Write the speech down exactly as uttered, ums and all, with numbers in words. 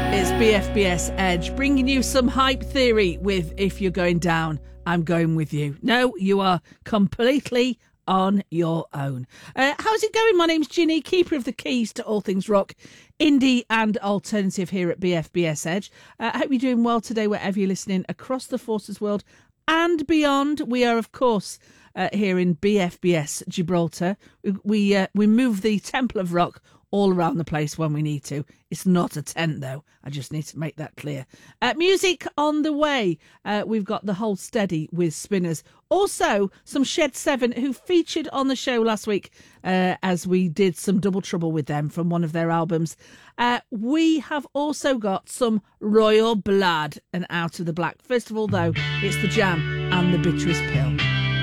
It's B F B S Edge, bringing you some hype theory with If You're Going Down, I'm Going With You. No, you are completely on your own. Uh, how's it going? My name's Ginny, keeper of the keys to all things rock, indie and alternative here at B F B S Edge. I uh, hope you're doing well today wherever you're listening across the Forces world and beyond. We are, of course, uh, here in B F B S Gibraltar. We we, uh, we move the Temple of Rock all around the place when we need to. It's not a tent, though. I just need to make that clear. Uh, music on the way. Uh, we've got the Hold Steady with Spinners. Also, some Shed seven who featured on the show last week uh, as we did some Double Trouble with them from one of their albums. Uh, we have also got some Royal Blood and Out of the Black. First of all, though, it's The Jam and The Bitterest Pill.